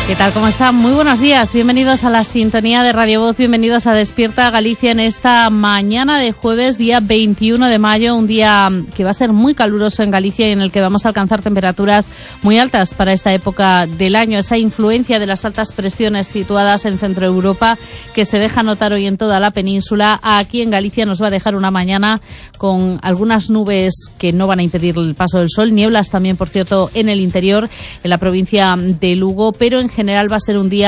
¿Qué tal? ¿Cómo están? Muy buenos días. Bienvenidos a la sintonía de Radio Voz. Bienvenidos a Despierta Galicia en esta mañana de jueves, día 21 de mayo. Un día que va a ser muy caluroso en Galicia y en el que vamos a alcanzar temperaturas muy altas para esta época del año. Esa influencia de las altas presiones situadas en Centro Europa que se deja notar hoy en toda la península. Aquí en Galicia nos va a dejar una mañana con algunas nubes que no van a impedir el paso del sol. Nieblas también, por cierto, en el interior, en la provincia de Lugo, pero en general va a ser un día